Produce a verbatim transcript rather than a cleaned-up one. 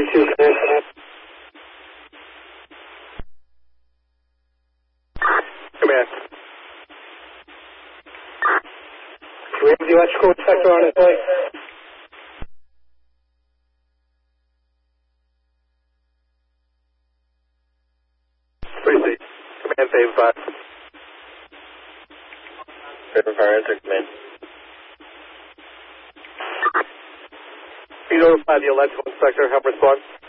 two, command. Command. Do we have the electrical inspector on its way? three C. Command, Phase five. Phase five, enter command. You notify the electrical inspector, help respond.